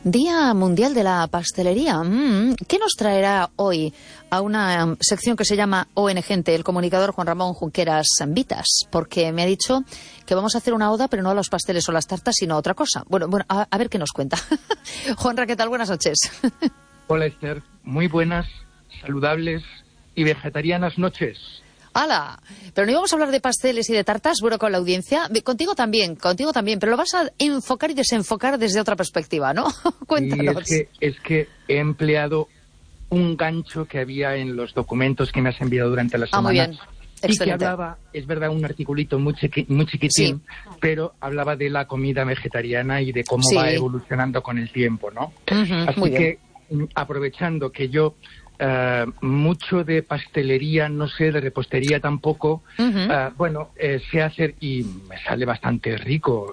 Día Mundial de la Pastelería. ¿Qué nos traerá hoy a una sección que se llama ON Gente, el comunicador Juan Ramón Junqueras Vitas? Porque me ha dicho que vamos a hacer una oda, pero no a los pasteles o las tartas, sino a otra cosa. Bueno, a ver qué nos cuenta. Juanra, ¿qué tal? Buenas noches. Hola, Esther. Muy buenas, saludables y vegetarianas noches. ¡Hala! Pero no íbamos a hablar de pasteles y de tartas, bueno, con la audiencia. Contigo también, pero lo vas a enfocar y desenfocar desde otra perspectiva, ¿no? Cuéntanos. Y es que he empleado un gancho que había en los documentos que me has enviado durante la semana. Muy bien. Excelente. Y que hablaba, es verdad, un articulito muy chiquitín, sí, pero hablaba de la comida vegetariana y de cómo va evolucionando con el tiempo, ¿no? Así que, aprovechando que yo mucho de pastelería, no sé, de repostería tampoco, sé hacer, y me sale bastante rico,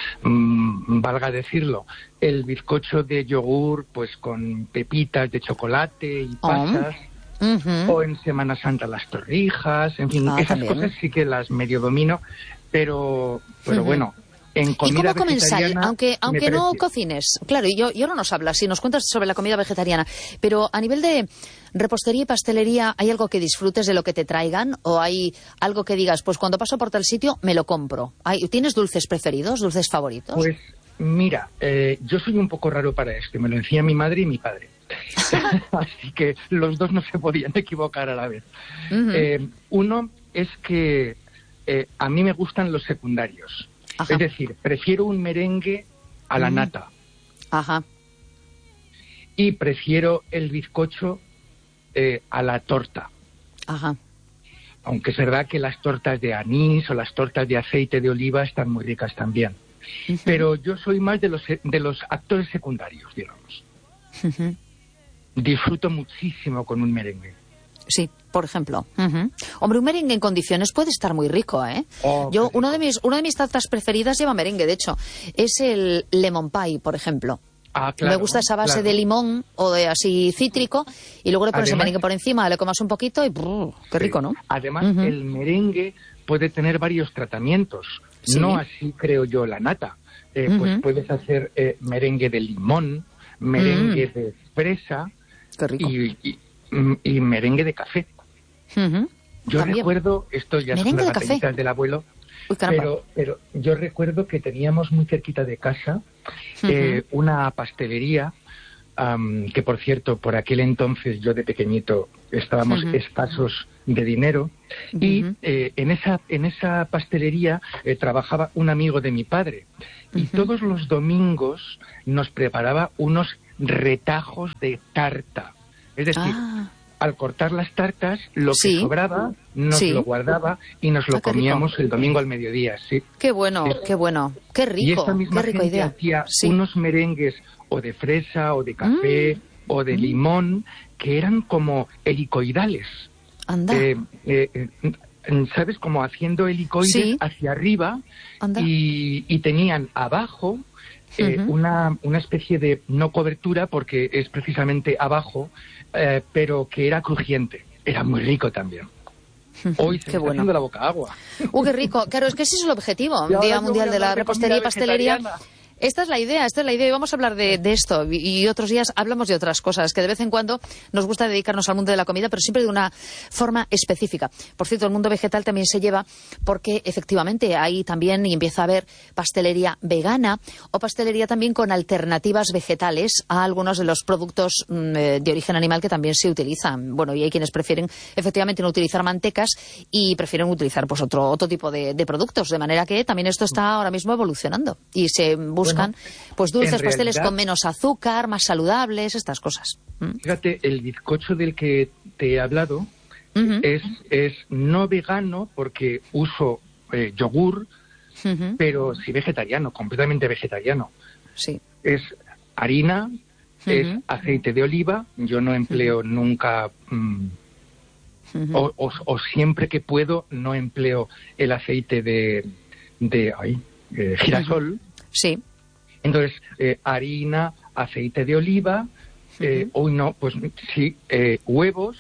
valga decirlo, el bizcocho de yogur, pues con pepitas de chocolate y pasas, o en Semana Santa las torrijas, en fin, esas también. cosas sí que las medio domino, pero bueno. ¿Y cómo comensal? Aunque no cocines. Claro, y yo no nos hablas, si nos cuentas sobre la comida vegetariana, pero a nivel de repostería y pastelería, ¿hay algo que disfrutes de lo que te traigan? ¿O hay algo que digas, pues cuando paso por tal sitio me lo compro? ¿Tienes dulces preferidos, dulces favoritos? Pues mira, yo soy un poco raro para esto, me lo decía mi madre y mi padre. Así que los dos no se podían equivocar a la vez. Uno es que a mí me gustan los secundarios. Ajá. Es decir, prefiero un merengue a la nata. Ajá. Y prefiero el bizcocho a la torta. Ajá. Aunque es verdad que las tortas de anís o las tortas de aceite de oliva están muy ricas también. Pero yo soy más de los actores secundarios, digamos. Disfruto muchísimo con un merengue. Sí, por ejemplo. Hombre, un merengue en condiciones puede estar muy rico, ¿eh? Yo, una de mis tartas preferidas lleva merengue, de hecho. Es el lemon pie, por ejemplo. Claro, me gusta esa base de limón o de así cítrico y luego le pones el merengue por encima, le comas un poquito y qué rico, ¿no? Además, el merengue puede tener varios tratamientos. No así creo yo la nata. Pues puedes hacer merengue de limón, merengue de fresa. Qué rico. Y merengue de café. Yo recuerdo, esto ya son las batallitas del abuelo, pero yo recuerdo que teníamos muy cerquita de casa una pastelería, que por cierto, por aquel entonces yo de pequeñito estábamos escasos de dinero, y en esa pastelería trabajaba un amigo de mi padre, y todos los domingos nos preparaba unos retajos de tarta. Es decir, al cortar las tartas, lo que sobraba nos lo guardaba y nos lo comíamos el domingo al mediodía. Sí. Qué bueno, qué bueno, qué rico. Y esta misma gente idea. Hacía unos merengues o de fresa o de café o de limón que eran como helicoidales. Anda. ¿Sabes? Como haciendo helicoides hacia arriba y tenían abajo una especie de, no cobertura porque es precisamente abajo, pero que era crujiente. Era muy rico también. Hoy se me está haciendo la boca agua. Qué rico. Claro, es que ese es el objetivo. Día Mundial de la Repostería y Pastelería. Esta es la idea, y vamos a hablar de esto, y otros días hablamos de otras cosas, que de vez en cuando nos gusta dedicarnos al mundo de la comida, pero siempre de una forma específica. Por cierto, el mundo vegetal también se lleva, porque efectivamente ahí también empieza a haber pastelería vegana, o pastelería también con alternativas vegetales a algunos de los productos de origen animal que también se utilizan. Bueno, y hay quienes prefieren efectivamente no utilizar mantecas y prefieren utilizar pues otro tipo de productos, de manera que también esto está ahora mismo evolucionando, y se buscan pues dulces, pasteles con menos azúcar, más saludables, estas cosas. Fíjate, el bizcocho del que te he hablado es no vegano porque uso yogur, pero sí vegetariano, completamente vegetariano. Sí. Es harina, es aceite de oliva, yo no empleo nunca, o siempre que puedo, no empleo el aceite de girasol. Sí. Entonces, harina, aceite de oliva, huevos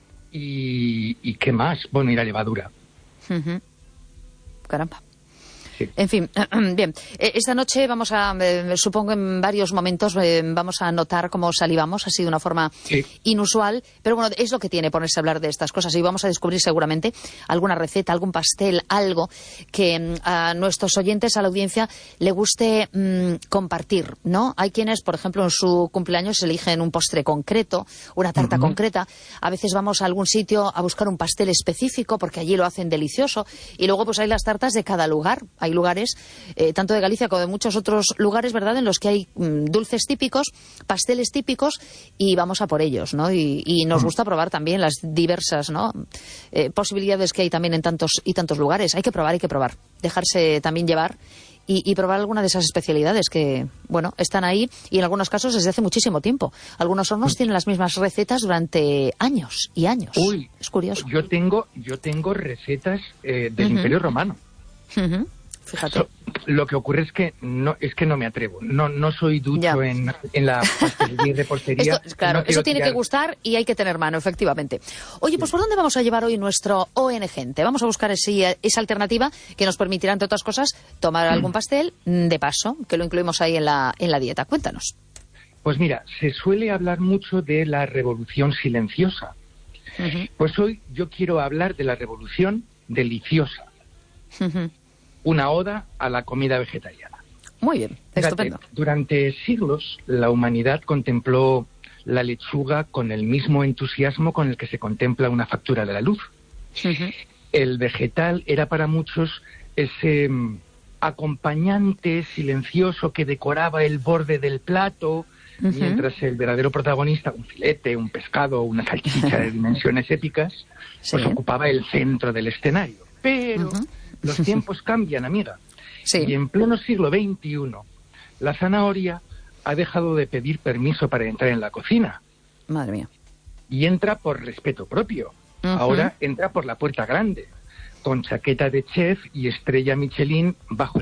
y ¿qué más? Bueno, y la levadura. Caramba. Sí. En fin, bien. Esta noche vamos a, supongo en varios momentos, vamos a notar cómo salivamos, así de una forma inusual, pero bueno, es lo que tiene ponerse a hablar de estas cosas y vamos a descubrir seguramente alguna receta, algún pastel, algo que a nuestros oyentes, a la audiencia, le guste compartir, ¿no? Hay quienes, por ejemplo, en su cumpleaños eligen un postre concreto, una tarta concreta. A veces vamos a algún sitio a buscar un pastel específico porque allí lo hacen delicioso y luego pues hay las tartas de cada lugar. Hay lugares, tanto de Galicia como de muchos otros lugares, ¿verdad?, en los que hay dulces típicos, pasteles típicos y vamos a por ellos, ¿no? Y nos gusta probar también las diversas, ¿no?, posibilidades que hay también en tantos y tantos lugares. Hay que probar, dejarse también llevar y probar alguna de esas especialidades que, bueno, están ahí y en algunos casos desde hace muchísimo tiempo. Algunos hornos tienen las mismas recetas durante años y años. Uy, es curioso. Yo tengo recetas del Imperio Romano. Fíjate. Lo que ocurre es que no me atrevo. No soy ducho en la pastelería y repostería. Claro, eso tiene que gustar y hay que tener mano, efectivamente. Oye, pues ¿por dónde vamos a llevar hoy nuestro ON Gente? Vamos a buscar esa alternativa que nos permitirá, entre otras cosas, tomar algún pastel de paso, que lo incluimos ahí en la dieta. Cuéntanos. Pues mira, se suele hablar mucho de la revolución silenciosa. Pues hoy yo quiero hablar de la revolución deliciosa. Una oda a la comida vegetariana. Muy bien, estupendo. Durante siglos la humanidad contempló la lechuga con el mismo entusiasmo con el que se contempla una factura de la luz. El vegetal era para muchos ese acompañante silencioso que decoraba el borde del plato, mientras el verdadero protagonista, un filete, un pescado, una salchicha de dimensiones épicas, pues ocupaba el centro del escenario. Pero los tiempos cambian, amiga. Y en pleno siglo XXI, la zanahoria ha dejado de pedir permiso para entrar en la cocina. Madre mía. Y entra por respeto propio. Ahora entra por la puerta grande, con chaqueta de chef y estrella Michelin bajo el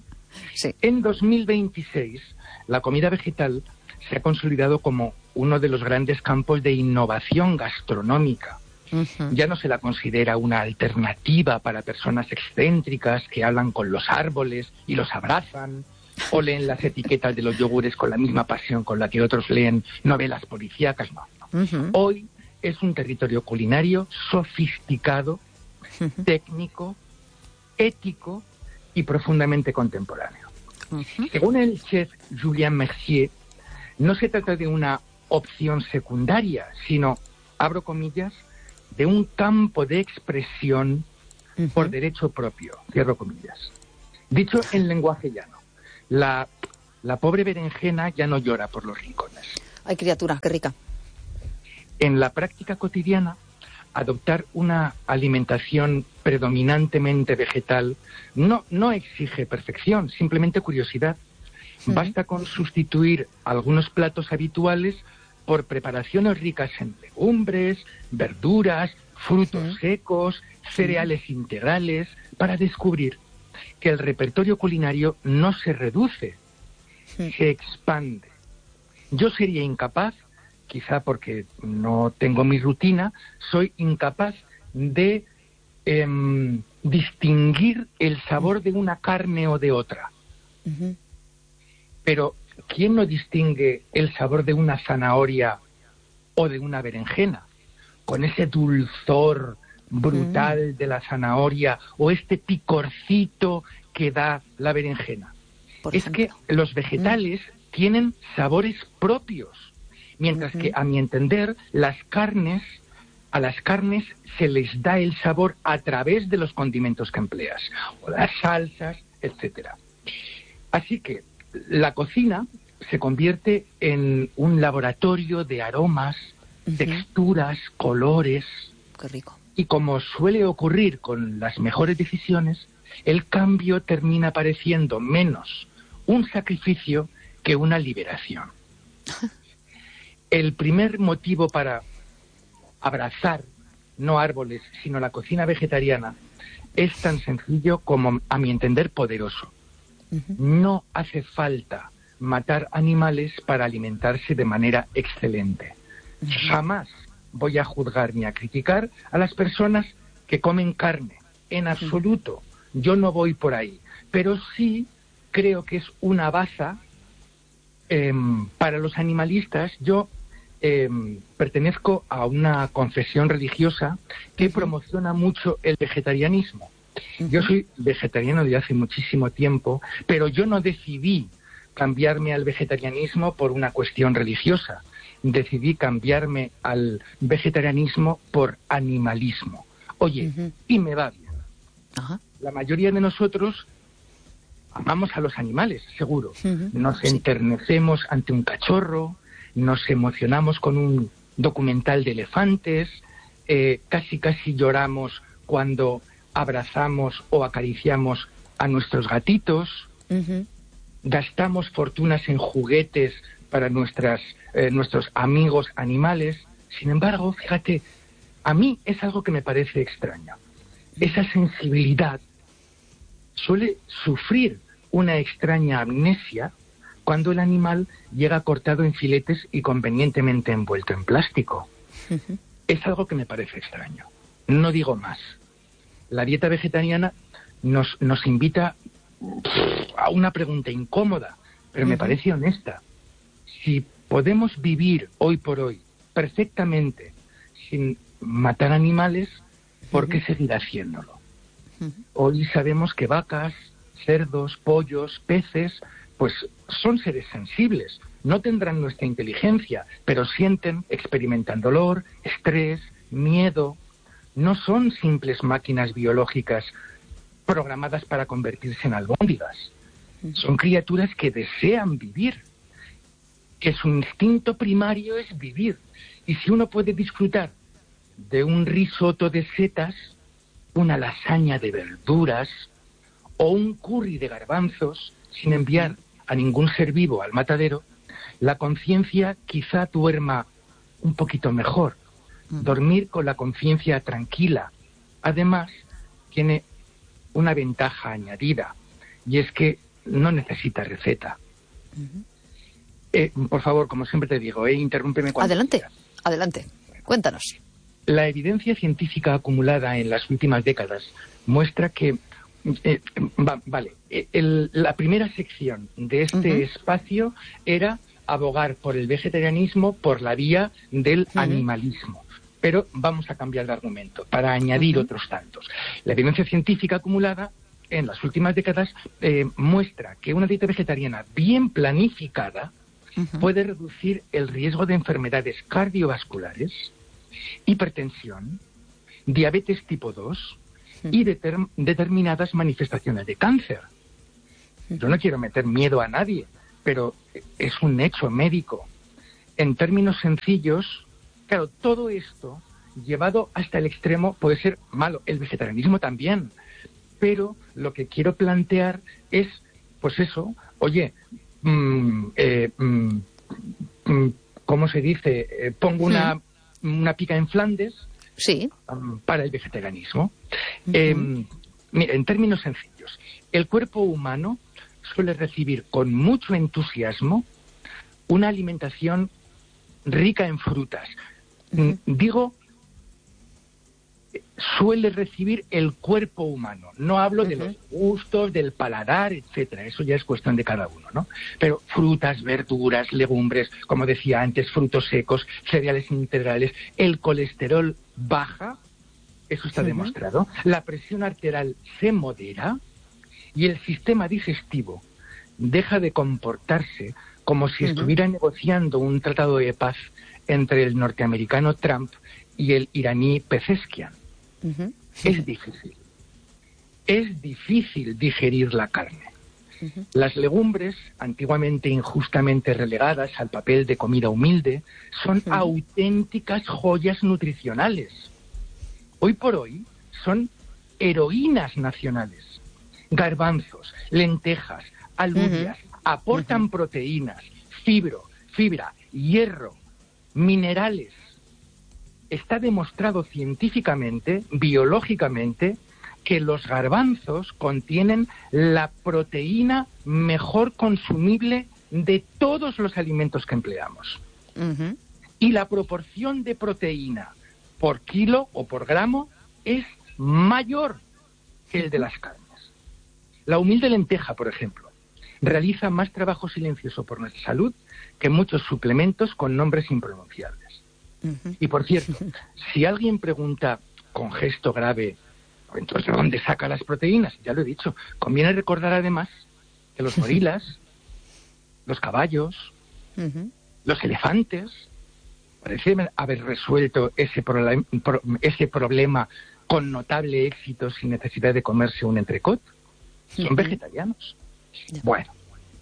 En 2026, la comida vegetal se ha consolidado como uno de los grandes campos de innovación gastronómica. Ya no se la considera una alternativa para personas excéntricas que hablan con los árboles y los abrazan, o leen las etiquetas de los yogures con la misma pasión con la que otros leen novelas policíacas. No. Hoy es un territorio culinario sofisticado, técnico, ético y profundamente contemporáneo. Según el chef Julien Mercier, no se trata de una opción secundaria, sino, abro comillas, de un campo de expresión por derecho propio, cierro comillas. Dicho en lenguaje llano, la pobre berenjena ya no llora por los rincones. Ay, criatura, qué rica. En la práctica cotidiana, adoptar una alimentación predominantemente vegetal no exige perfección, simplemente curiosidad. Basta con sustituir algunos platos habituales por preparaciones ricas en legumbres, verduras, frutos secos, cereales integrales, para descubrir que el repertorio culinario no se reduce, se expande. Yo sería incapaz, quizá porque no tengo mi rutina, soy incapaz de distinguir el sabor de una carne o de otra. Pero ¿quién no distingue el sabor de una zanahoria o de una berenjena? Con ese dulzor brutal de la zanahoria o este picorcito que da la berenjena. Es que los vegetales tienen sabores propios, mientras que, a mi entender, a las carnes se les da el sabor a través de los condimentos que empleas, o las salsas, etcétera. Así que la cocina se convierte en un laboratorio de aromas, texturas, colores. Qué rico. Y como suele ocurrir con las mejores decisiones, el cambio termina pareciendo menos un sacrificio que una liberación. El primer motivo para abrazar, no árboles, sino la cocina vegetariana, es tan sencillo como, a mi entender, poderoso. No hace falta matar animales para alimentarse de manera excelente. Jamás voy a juzgar ni a criticar a las personas que comen carne, en absoluto. yo no voy por ahí, pero sí creo que es una baza para los animalistas. Yo pertenezco a una confesión religiosa que promociona mucho el vegetarianismo. Yo soy vegetariano desde hace muchísimo tiempo, pero yo no decidí cambiarme al vegetarianismo por una cuestión religiosa. Decidí cambiarme al vegetarianismo por animalismo. Oye, y me va bien. La mayoría de nosotros amamos a los animales, seguro. Nos enternecemos ante un cachorro, nos emocionamos con un documental de elefantes, casi lloramos cuando abrazamos o acariciamos a nuestros gatitos, gastamos fortunas en juguetes para nuestros amigos animales. Sin embargo, fíjate, a mí es algo que me parece extraño. Esa sensibilidad suele sufrir una extraña amnesia cuando el animal llega cortado en filetes y convenientemente envuelto en plástico. Es algo que me parece extraño. No digo más. La dieta vegetariana nos invita a una pregunta incómoda, pero me parece honesta. Si podemos vivir hoy por hoy perfectamente sin matar animales, ¿por qué seguir haciéndolo? Hoy sabemos que vacas, cerdos, pollos, peces, pues son seres sensibles. No tendrán nuestra inteligencia, pero sienten, experimentan dolor, estrés, miedo. No son simples máquinas biológicas programadas para convertirse en albóndigas. Son criaturas que desean vivir, que su instinto primario es vivir. Y si uno puede disfrutar de un risotto de setas, una lasaña de verduras o un curry de garbanzos sin enviar a ningún ser vivo al matadero, la conciencia quizá duerma un poquito mejor. Dormir con la conciencia tranquila. Además, tiene una ventaja añadida, y es que no necesita receta. Por favor, como siempre te digo, interrúmpeme cuando quieras. Adelante, cuéntanos. La evidencia científica acumulada en las últimas décadas muestra que la primera sección de este espacio era abogar por el vegetarianismo por la vía del animalismo. Pero vamos a cambiar de argumento para añadir otros tantos. La evidencia científica acumulada en las últimas décadas muestra que una dieta vegetariana bien planificada puede reducir el riesgo de enfermedades cardiovasculares, hipertensión, diabetes tipo 2 y determinadas manifestaciones de cáncer. Yo no quiero meter miedo a nadie, pero es un hecho médico. En términos sencillos, claro, todo esto llevado hasta el extremo puede ser malo. El vegetarianismo también. Pero lo que quiero plantear es, pues eso, oye, ¿cómo se dice? Pongo una pica en Flandes para el vegetarianismo. Mira, en términos sencillos, el cuerpo humano suele recibir con mucho entusiasmo una alimentación rica en frutas. Digo, suele recibir el cuerpo humano. No hablo de los gustos, del paladar, etcétera. Eso ya es cuestión de cada uno, ¿no? Pero frutas, verduras, legumbres, como decía antes, frutos secos, cereales integrales, el colesterol baja, eso está demostrado. La presión arterial se modera y el sistema digestivo deja de comportarse como si estuviera negociando un tratado de paz entre el norteamericano Trump y el iraní Pezeshkian. Es difícil. Es difícil digerir la carne. Las legumbres, antiguamente injustamente relegadas al papel de comida humilde, son auténticas joyas nutricionales. Hoy por hoy son heroínas nacionales. Garbanzos, lentejas, alubias, aportan proteínas, fibra, hierro, minerales. Está demostrado científicamente, biológicamente, que los garbanzos contienen la proteína mejor consumible de todos los alimentos que empleamos. Y la proporción de proteína por kilo o por gramo es mayor que el de las carnes. La humilde lenteja, por ejemplo, realiza más trabajo silencioso por nuestra salud que muchos suplementos con nombres impronunciables. Y por cierto, si alguien pregunta con gesto grave, entonces ¿de dónde saca las proteínas? Ya lo he dicho, conviene recordar además que los gorilas, los caballos, los elefantes, parecen haber resuelto ese problema con notable éxito sin necesidad de comerse un entrecot. Son vegetarianos. Bueno,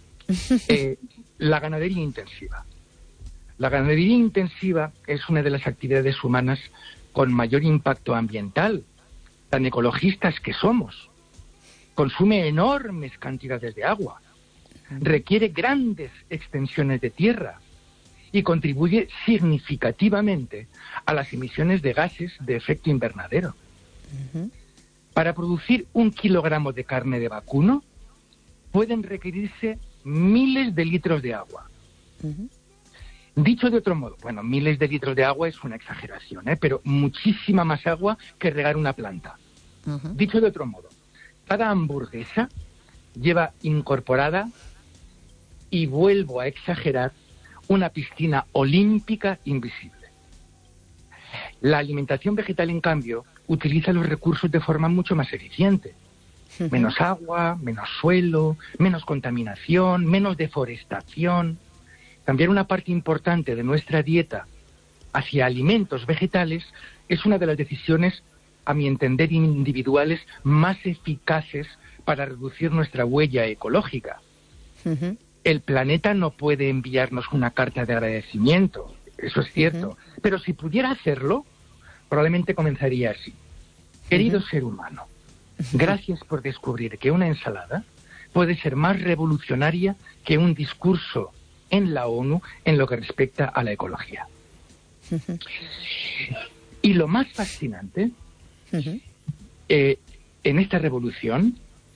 la ganadería intensiva. La ganadería intensiva es una de las actividades humanas con mayor impacto ambiental, tan ecologistas que somos. Consume enormes cantidades de agua, requiere grandes extensiones de tierra y contribuye significativamente a las emisiones de gases de efecto invernadero. Para producir 1 kilogramo de carne de vacuno pueden requerirse miles de litros de agua. Dicho de otro modo, bueno, miles de litros de agua es una exageración, pero muchísima más agua que regar una planta. Dicho de otro modo, cada hamburguesa lleva incorporada, y vuelvo a exagerar, una piscina olímpica invisible. La alimentación vegetal, en cambio, utiliza los recursos de forma mucho más eficiente. Menos agua, menos suelo, menos contaminación, menos deforestación. Cambiar una parte importante de nuestra dieta hacia alimentos vegetales es una de las decisiones, a mi entender, individuales más eficaces para reducir nuestra huella ecológica. El planeta no puede enviarnos una carta de agradecimiento, eso es cierto, pero si pudiera hacerlo, probablemente comenzaría así. Querido ser humano, gracias por descubrir que una ensalada puede ser más revolucionaria que un discurso en la ONU en lo que respecta a la ecología. Y lo más fascinante, en esta revolución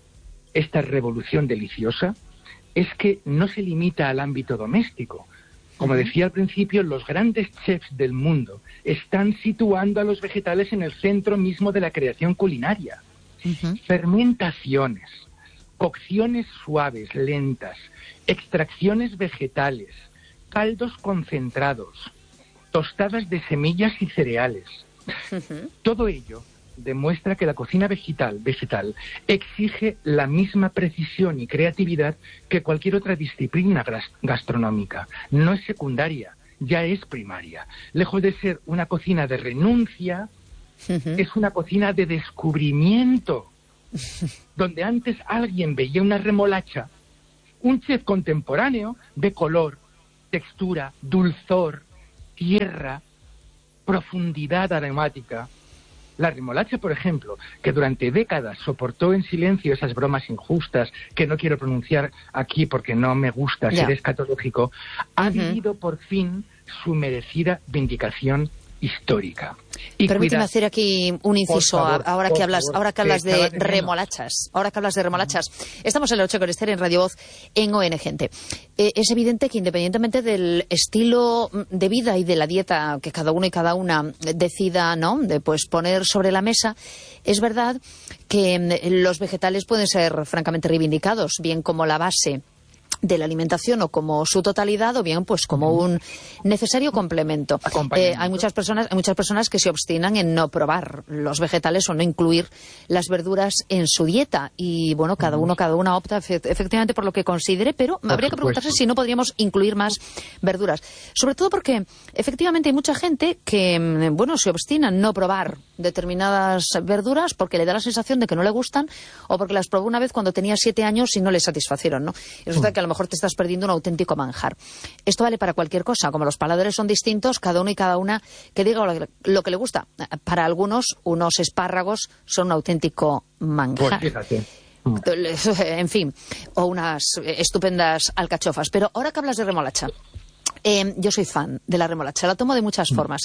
deliciosa, es que no se limita al ámbito doméstico. Como decía al principio, los grandes chefs del mundo están situando a los vegetales en el centro mismo de la creación culinaria. Fermentaciones, cocciones suaves, lentas, extracciones vegetales, caldos concentrados, tostadas de semillas y cereales. Todo ello demuestra que la cocina vegetal exige la misma precisión y creatividad que cualquier otra disciplina gastronómica. No es secundaria, ya es primaria. Lejos de ser una cocina de renuncia, es una cocina de descubrimiento. Donde antes alguien veía una remolacha, un chef contemporáneo ve color, textura, dulzor, tierra, profundidad aromática. La remolacha, por ejemplo, que durante décadas soportó en silencio esas bromas injustas que no quiero pronunciar aquí porque no me gusta ser escatológico, ha vivido por fin su merecida vindicación histórica. Y permíteme hacer aquí un inciso, ahora que hablas de remolachas. Estamos en la Noche con Esther en Radio Voz en ON Gente. Es evidente que independientemente del estilo de vida y de la dieta que cada uno y cada una decida, ¿no?, de pues poner sobre la mesa, es verdad que los vegetales pueden ser francamente reivindicados, bien como la base de la alimentación o como su totalidad, o bien pues como un necesario complemento. Hay muchas personas que se obstinan en no probar los vegetales o no incluir las verduras en su dieta, y bueno, cada una opta efectivamente por lo que considere, pero habría que preguntarse si no podríamos incluir más verduras, sobre todo porque efectivamente hay mucha gente que bueno, se obstina en no probar determinadas verduras porque le da la sensación de que no le gustan, o porque las probó una vez cuando tenía 7 años y no le satisfacieron, ¿no? Y resulta que a lo mejor te estás perdiendo un auténtico manjar. Esto vale para cualquier cosa. Como los paladares son distintos, cada uno y cada una que diga lo que le gusta. Para algunos, unos espárragos son un auténtico manjar. Pues fíjate. En fin, o unas estupendas alcachofas. Pero ahora que hablas de remolacha, yo soy fan de la remolacha, la tomo de muchas formas.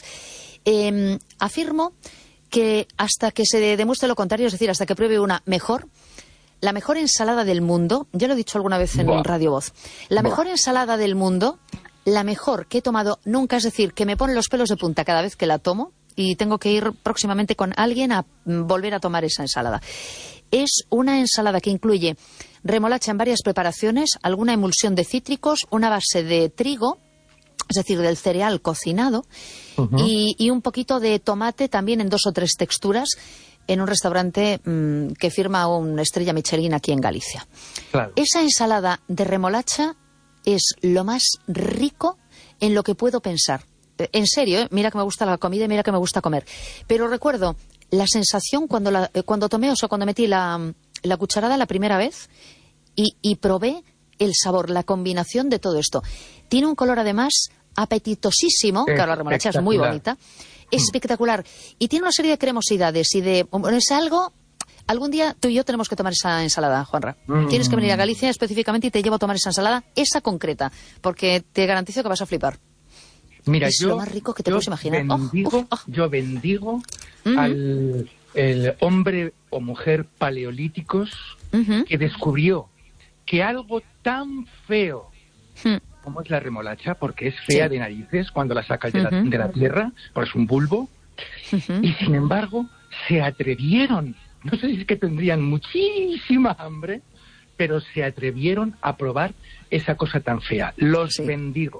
Afirmo que hasta que se demuestre lo contrario, es decir, hasta que pruebe una mejor, la mejor ensalada del mundo, ya lo he dicho alguna vez en Radio Voz, la mejor ensalada del mundo, la mejor que he tomado nunca, es decir, que me pone los pelos de punta cada vez que la tomo, y tengo que ir próximamente con alguien a volver a tomar esa ensalada. Es una ensalada que incluye remolacha en varias preparaciones, alguna emulsión de cítricos, una base de trigo, es decir, del cereal cocinado, y un poquito de tomate también en 2 o 3 texturas, en un restaurante que firma una estrella Michelin aquí en Galicia. Claro. Esa ensalada de remolacha es lo más rico en lo que puedo pensar. En serio, mira que me gusta la comida y mira que me gusta comer. Pero recuerdo la sensación cuando tomé, o sea, cuando metí la cucharada la primera vez y probé el sabor, la combinación de todo esto. Tiene un color además apetitosísimo, claro, la remolacha es muy bonita, es espectacular. Y tiene una serie de cremosidades y de... es algo... Algún día tú y yo tenemos que tomar esa ensalada, Juanra. Tienes que venir a Galicia específicamente y te llevo a tomar esa ensalada, esa concreta, porque te garantizo que vas a flipar. Mira, es lo más rico que te puedes imaginar. Yo bendigo al el hombre o mujer paleolíticos que descubrió que algo tan feo como es la remolacha, porque es fea de narices cuando la sacas de la tierra, porque es un bulbo, y sin embargo se atrevieron, no sé si es que tendrían muchísima hambre, pero se atrevieron a probar esa cosa tan fea. Los bendigo.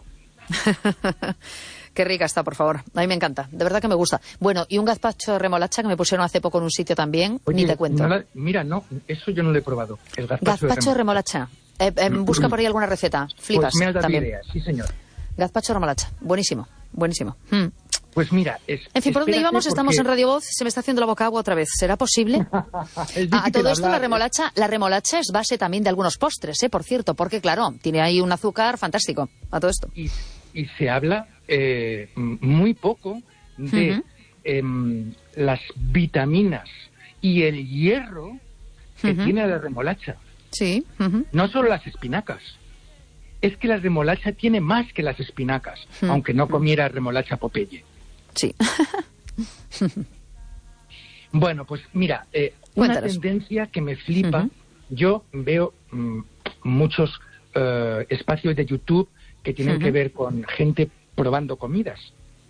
Qué rica está, por favor. A mí me encanta. De verdad que me gusta. Bueno, y un gazpacho de remolacha que me pusieron hace poco en un sitio también. Oye, ni te cuento. No, eso yo no lo he probado. El gazpacho de remolacha. Busca por ahí alguna receta. Flipas. Pues me has dado también. idea, sí señor. Gazpacho de remolacha. Buenísimo, buenísimo. Pues mira, en fin, ¿por dónde íbamos? Porque... Estamos en Radio Voz, se me está haciendo la boca agua otra vez. ¿Será posible? A todo esto la remolacha es base también de algunos postres, por cierto, porque claro, tiene ahí un azúcar fantástico a todo esto. Y se habla muy poco de las vitaminas y el hierro que tiene la remolacha. Sí. No solo las espinacas. Es que la remolacha tiene más que las espinacas, aunque no comiera remolacha Popeye. Sí. Bueno, pues mira, una tendencia que me flipa. Yo veo muchos espacios de YouTube que tienen que ver con gente probando comidas.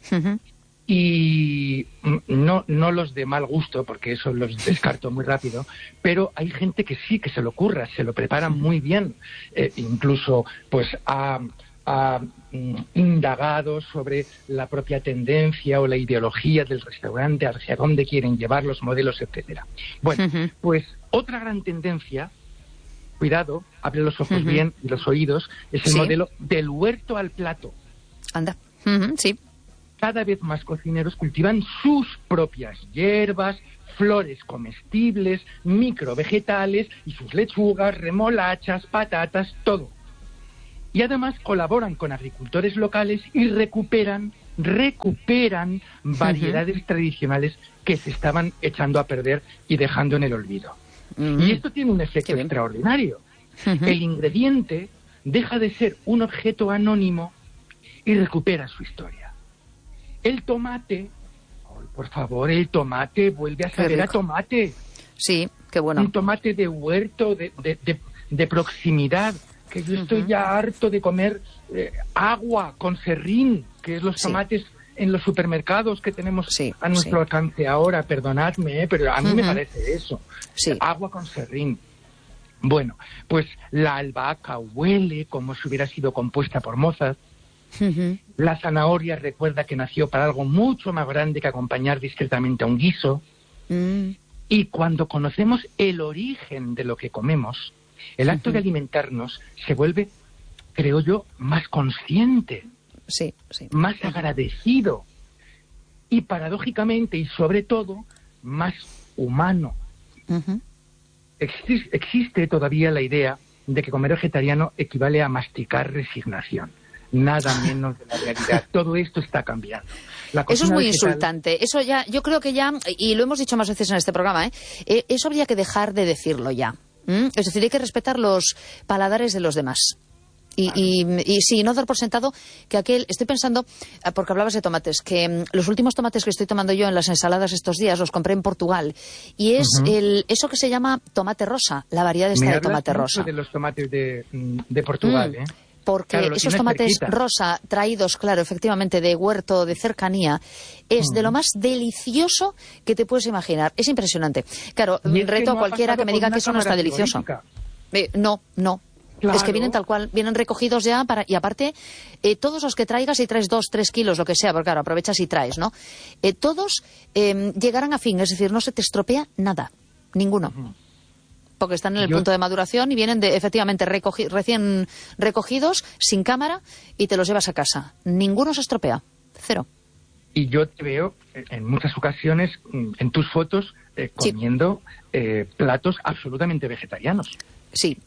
Y no los de mal gusto, porque eso los descarto muy rápido, pero hay gente que sí, que se lo curra, se lo prepara muy bien. Incluso pues ha indagado sobre la propia tendencia o la ideología del restaurante, hacia dónde quieren llevar los modelos, etcétera. Bueno, pues otra gran tendencia, cuidado, abre los ojos bien y los oídos, es el modelo del huerto al plato. Anda, sí. Cada vez más cocineros cultivan sus propias hierbas, flores comestibles, microvegetales y sus lechugas, remolachas, patatas, todo. Y además colaboran con agricultores locales y recuperan variedades tradicionales que se estaban echando a perder y dejando en el olvido. Y esto tiene un efecto extraordinario. El ingrediente deja de ser un objeto anónimo y recupera su historia. El tomate, por favor, el tomate vuelve a saber a tomate. Sí, qué bueno. Un tomate de huerto, de proximidad, que yo estoy ya harto de comer agua con serrín, que es los tomates en los supermercados que tenemos a nuestro alcance ahora. Perdonadme, pero a mí me parece eso. Agua con serrín. Bueno, pues la albahaca huele como si hubiera sido compuesta por Mozart. La zanahoria recuerda que nació para algo mucho más grande que acompañar discretamente a un guiso. Y cuando conocemos el origen de lo que comemos, el acto de alimentarnos se vuelve, creo yo, más consciente, más agradecido y paradójicamente y sobre todo más humano. Existe todavía la idea de que comer vegetariano equivale a masticar resignación. Nada menos de la realidad. Todo esto está cambiando. Eso es muy insultante. Eso ya, yo creo que ya, y lo hemos dicho más veces en este programa, eso habría que dejar de decirlo ya. Es decir, hay que respetar los paladares de los demás. Y sí, no dar por sentado que estoy pensando, porque hablabas de tomates, que los últimos tomates que estoy tomando yo en las ensaladas estos días los compré en Portugal, y es eso que se llama tomate rosa, la variedad esta de tomate rosa. De los tomates de Portugal, porque claro, esos tomates cerquita. rosa traídos, claro, efectivamente, de huerto, de cercanía, es de lo más delicioso que te puedes imaginar. Es impresionante. Claro, reto a cualquiera que me diga que eso no está delicioso. No. Claro. Es que vienen tal cual, vienen recogidos ya y aparte, todos los que traigas, si traes 2, 3 kilos, lo que sea, porque claro, aprovechas y traes, ¿no? Todos llegarán a fin, es decir, no se te estropea nada, ninguno. Porque están en el punto de maduración y vienen efectivamente recién recogidos, sin cámara, y te los llevas a casa. Ninguno se estropea, cero. Y yo te veo en muchas ocasiones en tus fotos comiendo platos absolutamente vegetarianos. Sí.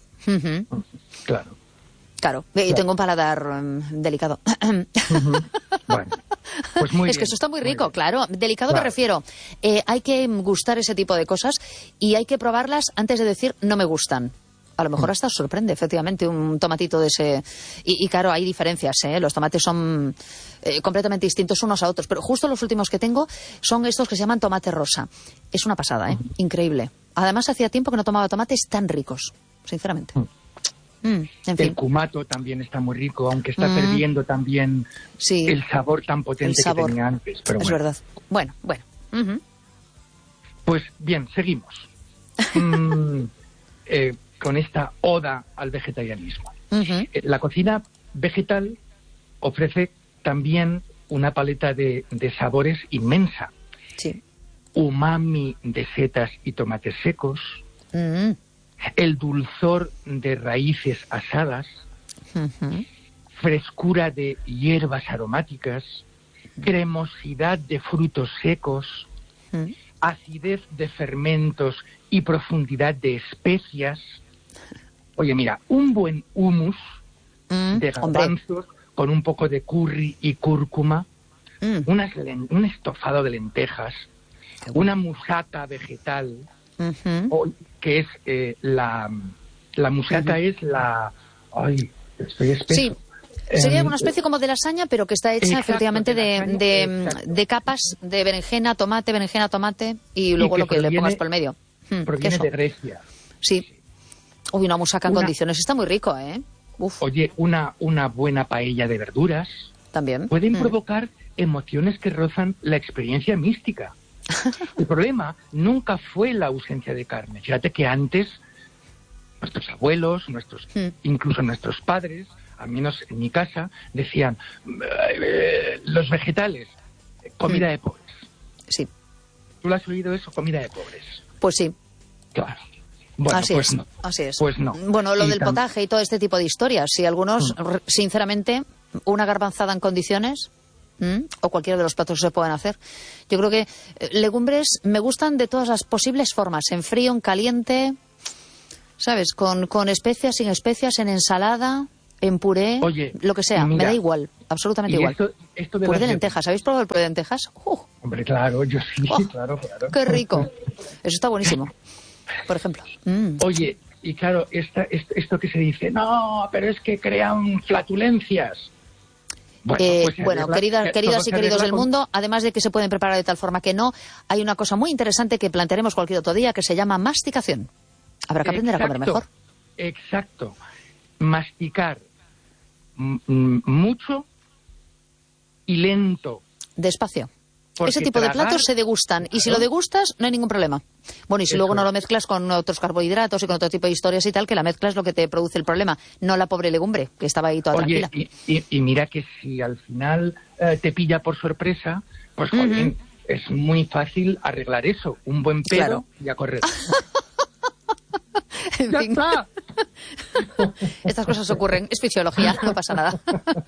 Claro. Y tengo un paladar delicado. Bueno, pues muy bien. Es que eso está muy rico, claro. Delicado claro. Me refiero. Hay que gustar ese tipo de cosas y hay que probarlas antes de decir no me gustan. A lo mejor hasta os sorprende, efectivamente, un tomatito de ese... Y claro, hay diferencias, ¿eh? Los tomates son completamente distintos unos a otros. Pero justo los últimos que tengo son estos que se llaman tomate rosa. Es una pasada, ¿eh? Increíble. Además, hacía tiempo que no tomaba tomates tan ricos, sinceramente. En fin. El cumato también está muy rico, aunque está perdiendo también el sabor tan potente que tenía antes. Pero es verdad. Bueno. Pues bien, seguimos. Con esta oda al vegetarianismo. La cocina vegetal ofrece también una paleta de sabores inmensa. Sí. Umami de setas y tomates secos, el dulzor de raíces asadas, frescura de hierbas aromáticas, cremosidad de frutos secos, acidez de fermentos y profundidad de especias. Oye, mira, un buen hummus de garbanzos con un poco de curry y cúrcuma, un estofado de lentejas, una musaca vegetal, que es la musaca es la... Ay, estoy espeso. Sí. Sería una especie como de lasaña, pero que está hecha efectivamente de capas de berenjena, tomate y luego lo que le pongas por el medio. Proviene de Grecia. Sí. Uy, una musaca en condiciones. Está muy rico, ¿eh? Uf. Oye, una buena paella de verduras. También. Pueden provocar emociones que rozan la experiencia mística. El problema nunca fue la ausencia de carne. Fíjate que antes nuestros abuelos, incluso nuestros padres, al menos en mi casa, decían los vegetales, comida de pobres. Sí. ¿Tú lo has oído eso? Comida de pobres. Pues sí. Claro. Bueno, así pues es, no. Así es. Pues no. Bueno, lo del potaje y todo este tipo de historias. Si algunos, sinceramente, una garbanzada en condiciones, o cualquiera de los platos se pueden hacer. Yo creo que legumbres me gustan de todas las posibles formas. En frío, en caliente, ¿sabes? Con especias, sin especias, en ensalada, en puré, oye, lo que sea. Mira, me da igual, absolutamente igual. Esto de puré de lentejas. ¿Habéis probado el puré de lentejas? Hombre, claro, yo sí, claro. ¡Qué rico! Eso está buenísimo, por ejemplo. Oye, y claro, esto que se dice, no, pero es que crean flatulencias. Bueno, queridas y queridos del mundo, además de que se pueden preparar de tal forma que no, hay una cosa muy interesante que plantearemos cualquier otro día que se llama masticación. Habrá que aprender a comer mejor. Exacto. Masticar mucho y lento. Despacio. Ese tipo de platos se degustan. Y si lo degustas, no hay ningún problema. Bueno, y si luego no lo mezclas con otros carbohidratos y con otro tipo de historias y tal, que la mezcla es lo que te produce el problema, no la pobre legumbre, que estaba ahí toda tranquila. Y mira que si al final te pilla por sorpresa, pues jolín, es muy fácil arreglar eso. Un buen pedo y a correr. En fin. ¡Ya está! Estas cosas ocurren, es fisiología, no pasa nada.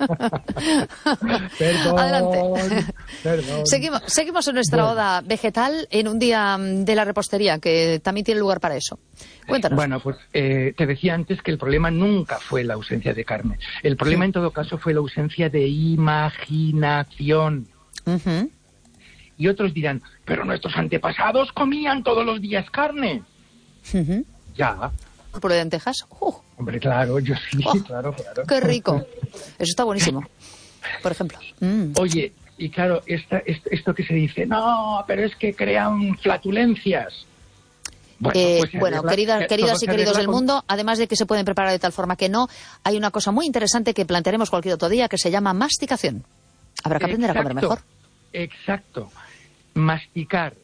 Perdón, adelante. Perdón. Seguimos en nuestra oda vegetal en un día de la repostería, que también tiene lugar para eso. Cuéntanos. Bueno, pues te decía antes que el problema nunca fue la ausencia de carne. El problema en todo caso fue la ausencia de imaginación. Y otros dirán, pero nuestros antepasados comían todos los días carne. Ya. ¿Puré de lentejas? Hombre, claro, yo sí, claro. ¡Qué rico! Eso está buenísimo, por ejemplo. Oye, y claro, esto que se dice, no, pero es que crean flatulencias. Bueno, queridas y queridos del mundo, además de que se pueden preparar de tal forma que no, hay una cosa muy interesante que plantearemos cualquier otro día que se llama masticación. Habrá que aprender a comer mejor. Exacto. Masticar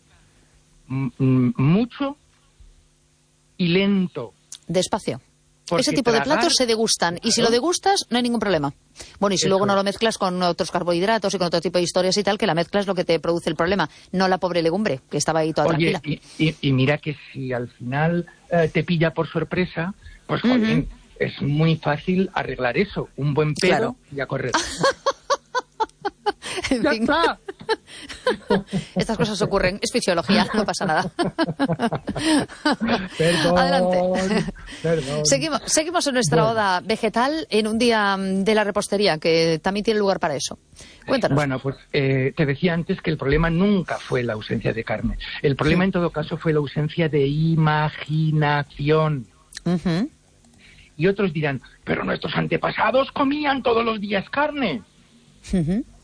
mucho y lento. Despacio. Ese tipo de platos se degustan, y si lo degustas no hay ningún problema. Bueno, y si luego no lo mezclas con otros carbohidratos y con otro tipo de historias y tal, que la mezcla es lo que te produce el problema, no la pobre legumbre, que estaba ahí toda tranquila. Y mira que si al final te pilla por sorpresa, pues joder, es muy fácil arreglar eso. Un buen pedo y a correr. ¡Ya está! Estas cosas ocurren, es fisiología, no pasa nada. Perdón, adelante. Perdón. Seguimos en nuestra oda vegetal en un día de la repostería, que también tiene lugar para eso. Cuéntanos. Bueno, pues te decía antes que el problema nunca fue la ausencia de carne. El problema en todo caso fue la ausencia de imaginación. Y otros dirán, pero nuestros antepasados comían todos los días carne.